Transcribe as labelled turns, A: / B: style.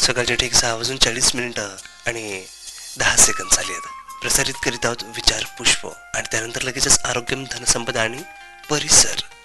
A: सकाळचे ठीक 6:40 आणि 10 सेकंद झाले आहेत. प्रसारित करीत आहोत विचार पुष्प आणि त्यानंतर लगेचच आरोग्य, धनसंपदा आणि परिसर.